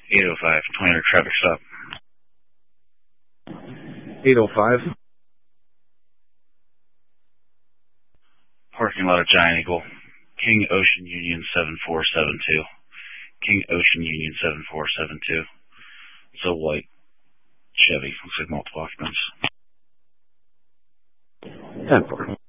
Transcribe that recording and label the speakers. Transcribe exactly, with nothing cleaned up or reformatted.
Speaker 1: eight oh five, twenty hundred traffic stop.
Speaker 2: eight oh five.
Speaker 1: Parking lot of Giant Eagle. King Ocean Union seven four seven two. King Ocean Union seven four seven two. It's a white Chevy. Looks like multiple occupants.
Speaker 2: ten four.